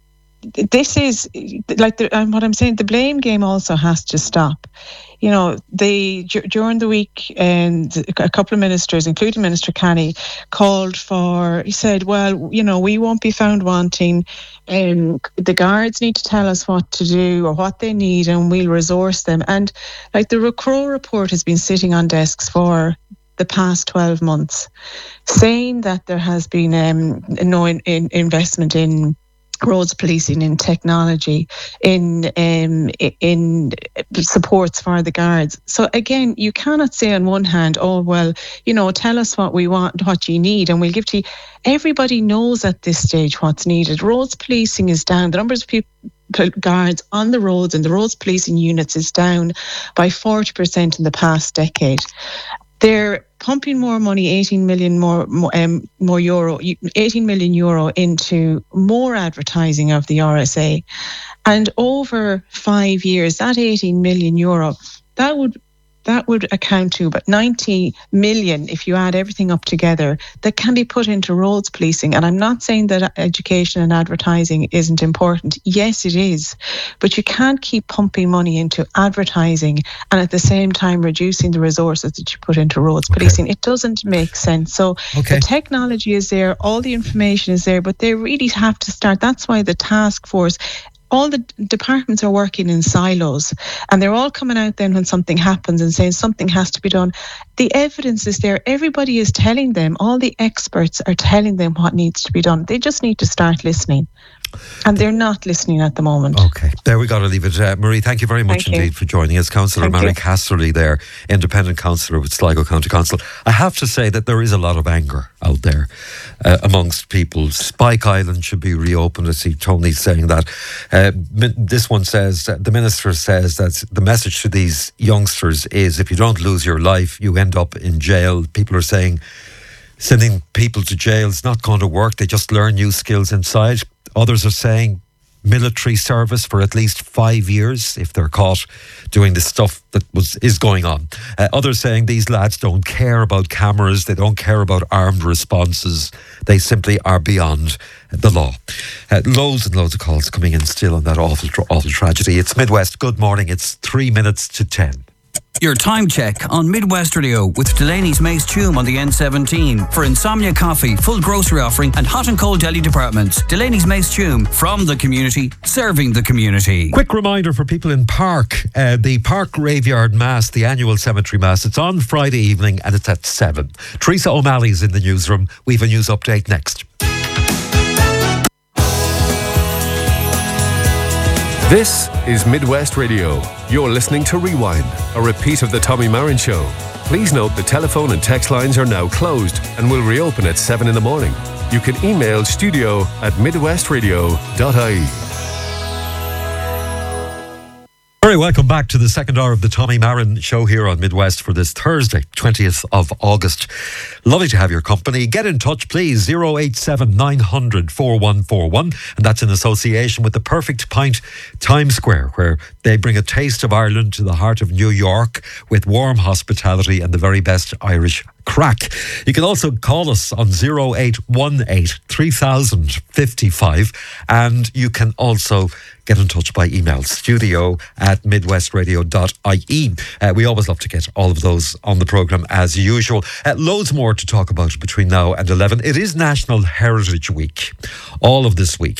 this is like the, um, what I'm saying, the blame game also has to stop. You know, they d- during the week, and a couple of ministers, including Minister Canny, called for, he said, well, you know, we won't be found wanting. Um, the guards need to tell us what to do or what they need, and we'll resource them. And like the Crow report has been sitting on desks for the past twelve months, saying that there has been um, no in, in investment in roads policing, in technology, in um, in supports for the guards. So again, you cannot say on one hand, oh, well, you know, tell us what we want, what you need, and we'll give to you. Everybody knows at this stage what's needed. Roads policing is down. The numbers of people, guards on the roads and the roads policing units is down by forty percent in the past decade. They're pumping more money, eighteen million more um, more euro, eighteen million euro into more advertising of the R S A, and over five years, that eighteen million euro, that would that would account to about ninety million if you add everything up together that can be put into roads policing. And I'm not saying that education and advertising isn't important. Yes, it is. But you can't keep pumping money into advertising and at the same time reducing the resources that you put into roads
okay.
policing. It doesn't make sense. So
okay.
the technology is there, all the information is there, but they really have to start. That's why the task force, all the departments are working in silos, and they're all coming out then when something happens and saying something has to be done. The evidence is there. Everybody is telling them, all the experts are telling them what needs to be done. They just need to start listening. And they're not listening at the moment.
Okay, there we got to leave it. Uh, Marie, thank you very much
thank
indeed
you.
for joining us. Councillor
Thank
Mary
you.
Casserly there, independent councillor with Sligo County Council. I have to say that there is a lot of anger out there uh, amongst people. Spike Island should be reopened. I see Tony saying that. Uh, this one says, uh, the minister says that the message to these youngsters is if you don't lose your life, you end up in jail. People are saying sending people to jail is not going to work. They just learn new skills inside. Others are saying military service for at least five years if they're caught doing the stuff that was is going on. Uh, others saying these lads don't care about cameras, they don't care about armed responses, they simply are beyond the law. Uh, loads and loads of calls coming in still on that awful, awful tragedy. It's Midwest. Good morning. It's three minutes to ten.
Your time check on Midwest Radio with Delaney's Mace Tume on the N seventeen. For Insomnia Coffee, full grocery offering and hot and cold deli departments. Delaney's Mace Tume, from the community, serving the community.
Quick reminder for people in Park, uh, the Park Graveyard Mass, the annual cemetery mass, it's on Friday evening and it's at seven. Teresa O'Malley's in the newsroom. We have a news update next.
This is Midwest Radio. You're listening to Rewind, a repeat of the Tommy Marin Show. Please note the telephone and text lines are now closed and will reopen at seven in the morning. You can email studio at midwestradio dot I E.
Very welcome back to the second hour of the Tommy Marin Show here on Midwest for this Thursday, twentieth of August. Lovely to have your company. Get in touch, please, oh eight seven, nine hundred, four one four one. And that's in association with the Perfect Pint Times Square, where they bring a taste of Ireland to the heart of New York with warm hospitality and the very best Irish crack. You can also call us on oh eight one eight, three thousand fifty-five, and you can also get in touch by email, studio at midwestradio dot I E. Uh, we always love to get all of those on the programme as usual. Uh, loads more to talk about between now and eleven. It is National Heritage Week, all of this week.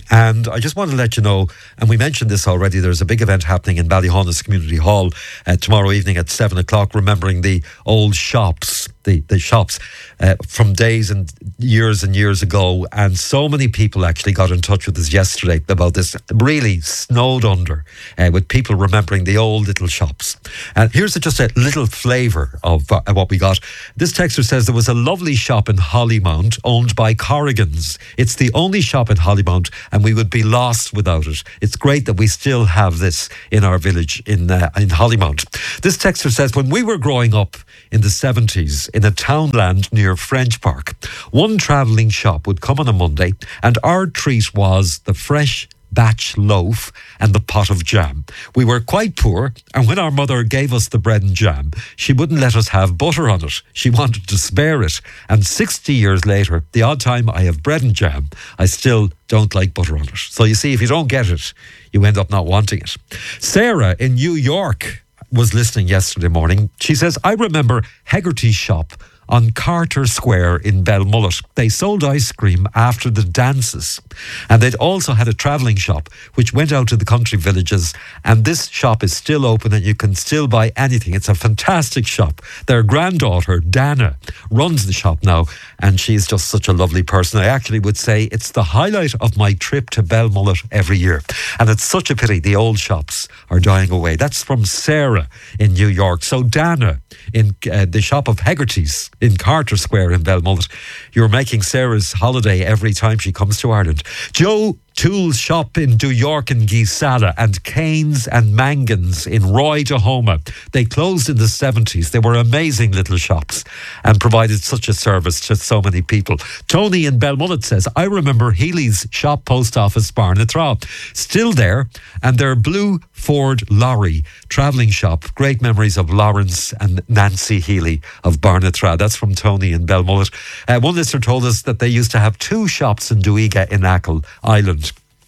And I just want to let you know, and we mentioned this already, there's a big event happening in Ballyhonus Community Hall uh, tomorrow evening at seven o'clock, remembering the old shops, the, the shops uh, from days and years and years ago. And so many people actually got in touch with us yesterday about this, really snowed under uh, with people remembering the old little shops. And here's a, just a little flavour of uh, what we got. This texter says there was a lovely shop in Hollymount owned by Corrigan's. It's the only shop in Hollymount, and we would be lost without it. It's great that we still have this in our village in uh, in Hollymount. This texter says, when we were growing up in the seventies in a townland near French Park, one travelling shop would come on a Monday, and our treat was the fresh batch loaf and the pot of jam. We were quite poor, and when our mother gave us the bread and jam, she wouldn't let us have butter on it. She wanted to spare it. And sixty years later, the odd time I have bread and jam, I still don't like butter on it. So you see, if you don't get it, you end up not wanting it. Sarah in New York was listening yesterday morning. She says, I remember Hegarty's shop on Carter Square in Belmullet. They sold ice cream after the dances. And they'd also had a travelling shop which went out to the country villages. And this shop is still open and you can still buy anything. It's a fantastic shop. Their granddaughter, Dana, runs the shop now, and she's just such a lovely person. I actually would say it's the highlight of my trip to Belmullet every year. And it's such a pity the old shops are dying away. That's from Sarah in New York. So Dana in uh, the shop of Hegarty's in Carter Square in Belmullet. You're making Sarah's holiday every time she comes to Ireland. Joe Tools shop in New York and Gisala, and Canes and Mangans in Roy Dahoma. They closed in the seventies. They were amazing little shops and provided such a service to so many people. Tony in Belmullet says, I remember Healy's shop post office Barnatraw. Still there, and their blue Ford lorry travelling shop. Great memories of Lawrence and Nancy Healy of Barnatraw. That's from Tony in Belmullet. Uh, one listener told us that they used to have two shops in Duiga in Achill Island.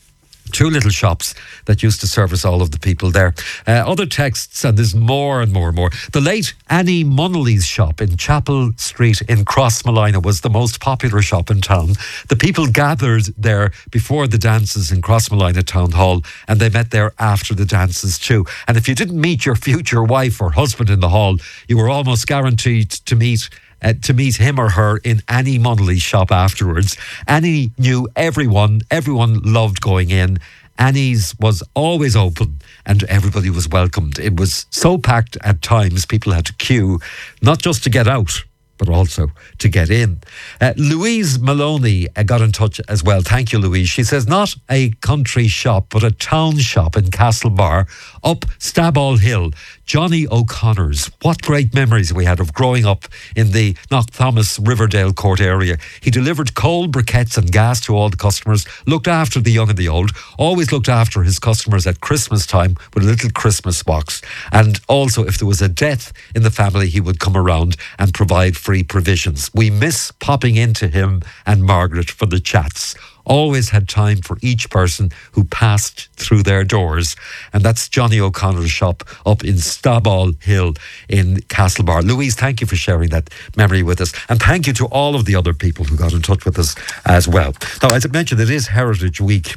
Two little shops that used to service all of the people there. Uh, other texts, and there's more and more and more. The late Annie Munnelly's shop in Chapel Street in Crossmolina was the most popular shop in town. The people gathered there before the dances in Crossmolina Town Hall, and they met there after the dances too. And if you didn't meet your future wife or husband in the hall, you were almost guaranteed to meet Uh, to meet him or her in Annie Munnelly's shop afterwards. Annie knew everyone. Everyone loved going in. Annie's was always open and everybody was welcomed. It was so packed at times, people had to queue, not just to get out, but also to get in. Uh, Louise Maloney uh, got in touch as well. Thank you, Louise. She says, not a country shop, but a town shop in Castlebar, up Staball Hill. Johnny O'Connor's. What great memories we had of growing up in the Knockthomas Riverdale Court area. He delivered cold briquettes and gas to all the customers, looked after the young and the old, always looked after his customers at Christmas time with a little Christmas box. And also, if there was a death in the family, he would come around and provide free provisions. We miss popping into him and Margaret for the chats. Always had time for each person who passed through their doors. And that's Johnny O'Connor's shop up in Staball Hill in Castlebar. Louise, thank you for sharing that memory with us. And thank you to all of the other people who got in touch with us as well. Now, as I mentioned, it is Heritage Week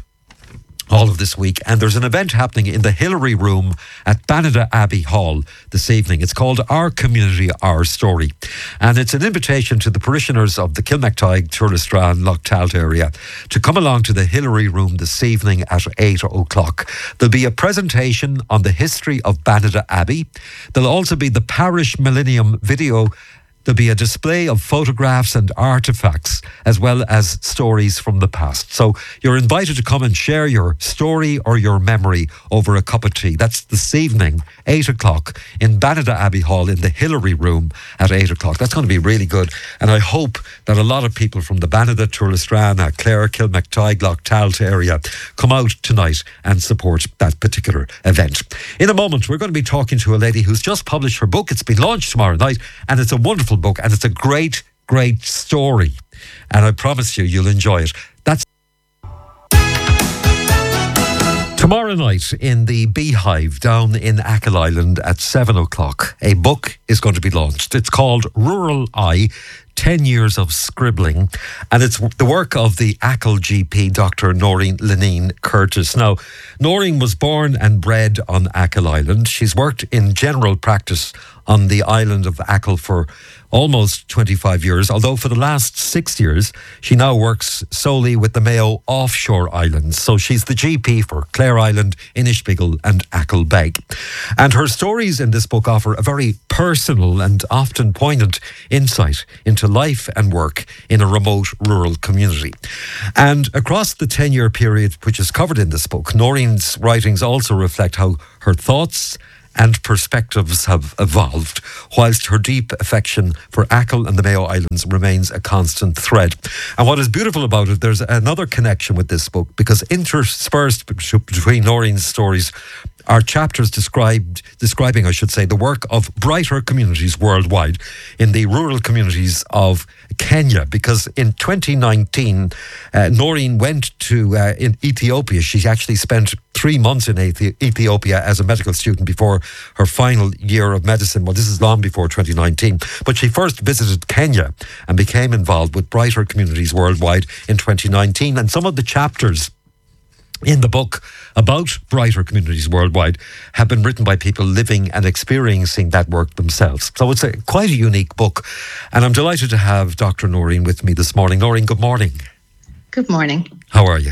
all of this week, and there's an event happening in the Hillary Room at Banada Abbey Hall this evening. It's called Our Community, Our Story, and it's an invitation to the parishioners of the Kilmactide, Turlestrane, Lochtalt area to come along to the Hillary Room this evening at eight o'clock. There'll be a presentation on the history of Banada Abbey. There'll also be the Parish Millennium video. There'll be a display of photographs and artefacts, as well as stories from the past. So you're invited to come and share your story or your memory over a cup of tea. That's this evening, eight o'clock, in Banada Abbey Hall in the Hillary Room at eight o'clock. That's going to be really good. And I hope that a lot of people from the Banada, Turlestrane, Clare, Kilmactide, Lochtalt area come out tonight and support that particular event. In a moment, we're going to be talking to a lady who's just published her book. It's been launched tomorrow night, and it's a wonderful book, and it's a great, great story. And I promise you, you'll enjoy it. That's tomorrow. Tomorrow night in the Beehive down in Achill Island at seven o'clock, a book is going to be launched. It's called Rural Eye, ten years of Scribbling, and it's the work of the Achill G P, Doctor Noreen Leneen Curtis. Now, Noreen was born and bred on Achill Island. She's worked in general practice on the island of Achill for almost twenty-five years, although for the last six years, she now works solely with the Mayo offshore islands. So she's the G P for Clare Island, Inishbiggle and Achill Beg. And her stories in this book offer a very personal and often poignant insight into life and work in a remote rural community. And across the ten-year period which is covered in this book, Noreen's writings also reflect how her thoughts and perspectives have evolved, whilst her deep affection for Achill and the Mayo Islands remains a constant thread. And what is beautiful about it, there's another connection with this book, because interspersed between Noreen's stories are chapters described, describing, I should say, the work of brighter communities worldwide in the rural communities of Kenya. Because in twenty nineteen, uh, Noreen went to uh, in Ethiopia. She actually spent three months in Ethi- Ethiopia as a medical student before her final year of medicine. Well, this is long before twenty nineteen. But she first visited Kenya and became involved with brighter communities worldwide in twenty nineteen. And some of the chapters in the book about brighter communities worldwide have been written by people living and experiencing that work themselves. So it's a quite a unique book. And I'm delighted to have Doctor Noreen with me this morning. Noreen, good morning.
Good morning.
How are you?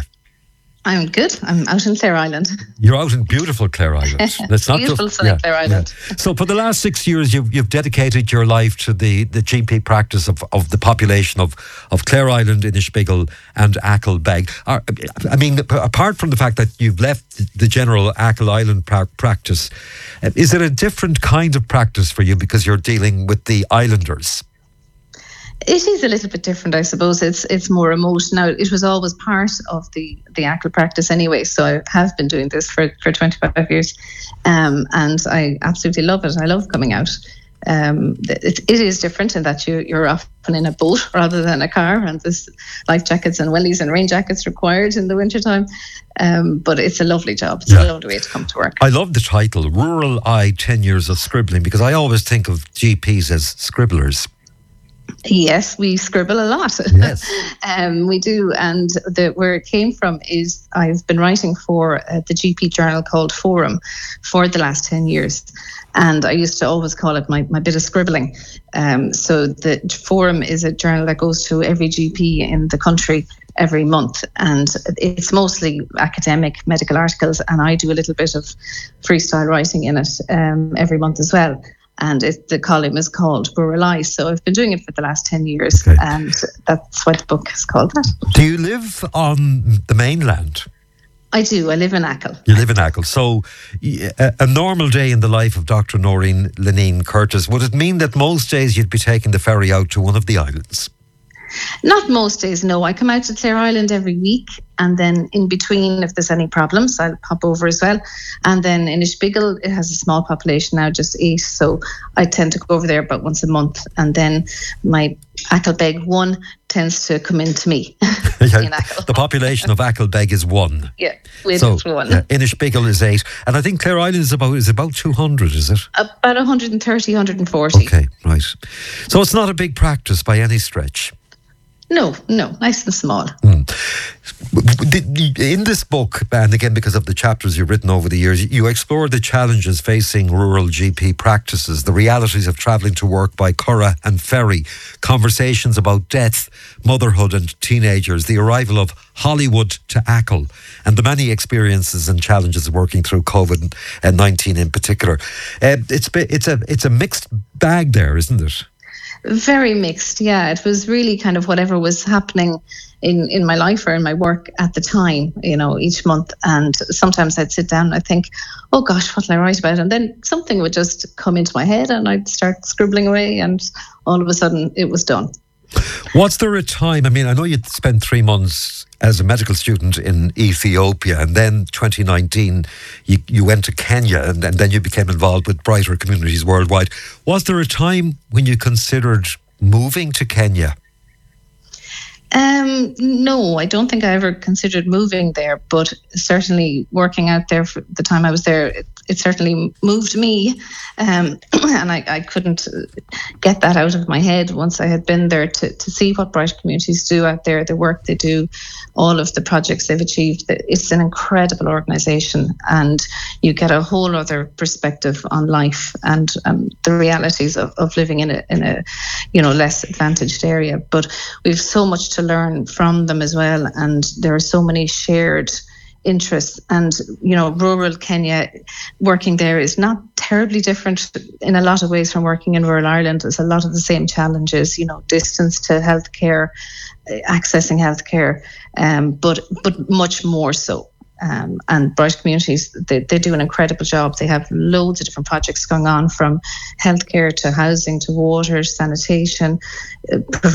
I'm good. I'm out in Clare Island.
You're out in beautiful Clare Island. It's not
beautiful
just,
sunny
yeah,
Clare Island.
Yeah. So for the last six years, you've, you've dedicated your life to the, the G P practice of, of the population of, of Clare Island, Inishbiggle and Achill Beg. Are, I mean, apart from the fact that you've left the general Achill Island pra- practice, is it a different kind of practice for you because you're dealing with the islanders?
It is a little bit different, I suppose. It's it's more remote. Now, it was always part of the, the Achill practice anyway, so I have been doing this for, for twenty-five years, um, and I absolutely love it. I love coming out. Um, it, it is different in that you, you're often in a boat rather than a car, and there's life jackets and wellies and rain jackets required in the wintertime, um, but it's a lovely job. It's yeah. a lovely way to come to work.
I love the title, Rural Eye, ten years of Scribbling, because I always think of G Ps as scribblers.
Yes, we scribble a lot.
Yes.
um, we do. And the, where it came from is I've been writing for uh, the G P journal called Forum for the last ten years. And I used to always call it my, my bit of scribbling. Um, so the Forum is a journal that goes to every G P in the country every month. And it's mostly academic medical articles. And I do a little bit of freestyle writing in it um, every month as well. And it, the column is called Rural Eye. So I've been doing it for the last ten years. Okay. And that's why the book is called that.
Do you live on the mainland?
I do. I live in Achill.
You live in Achill. So a, a normal day in the life of Doctor Noreen Leneen Curtis, would it mean that most days you'd be taking the ferry out to one of the islands?
Not most days, no. I come out to Clare Island every week, and then in between, if there's any problems, I'll pop over as well. And then in Inishbiggle, it has a small population now, just eight, so I tend to go over there about once a month. And then my Achill Beg one tends to come in to me.
Yeah, in the population of Achill Beg is one.
Yeah, with
so,
one.
Yeah, Inishbiggle is eight, and I think Clare Island is about is about two hundred, is it?
About one hundred thirty, one hundred forty.
Okay, right. So it's not a big practice by any stretch.
No, no, nice and small.
Mm. In this book, and again because of the chapters you've written over the years, you explore the challenges facing rural G P practices, the realities of travelling to work by curragh and ferry, conversations about death, motherhood and teenagers, the arrival of Hollywood to Achill, and the many experiences and challenges of working through COVID nineteen in particular. Uh, it's, it's, a, it's a mixed bag there, isn't it?
Very mixed, yeah. It was really kind of whatever was happening in, in my life or in my work at the time, you know, each month. And sometimes I'd sit down and I'd think, oh gosh, what will I write about? And then something would just come into my head and I'd start scribbling away, and all of a sudden it was done.
Was there a time, I mean, I know you spent three months as a medical student in Ethiopia, and then twenty nineteen you, you went to Kenya, and, and then you became involved with brighter communities worldwide. Was there a time when you considered moving to Kenya?
Um, no, I don't think I ever considered moving there, but certainly working out there for the time I was there, it, it certainly moved me. Um, and I, I couldn't get that out of my head once I had been there to, to see what Bright Communities do out there, the work they do, all of the projects they've achieved. It's an incredible organisation, and you get a whole other perspective on life and um, the realities of, of living in a, in a, you know, less advantaged area. But we've so much to learn from them as well, and there are so many shared interests. And you know, rural Kenya, working there is not terribly different in a lot of ways from working in rural Ireland. There's a lot of the same challenges, you know, distance to healthcare, accessing healthcare, um, but but much more so. Um, and Bright Communities, they, they do an incredible job. They have loads of different projects going on, from healthcare to housing to water, sanitation, uh,